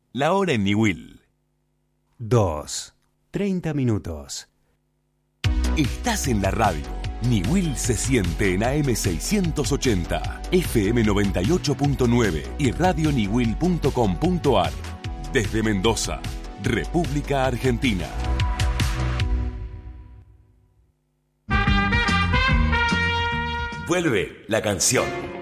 La hora en Niwil. 2:30 minutos. Estás en la radio. Niwil se siente en AM 680, FM 98.9 y radioniwil.com.ar. Desde Mendoza, República Argentina. Vuelve la canción.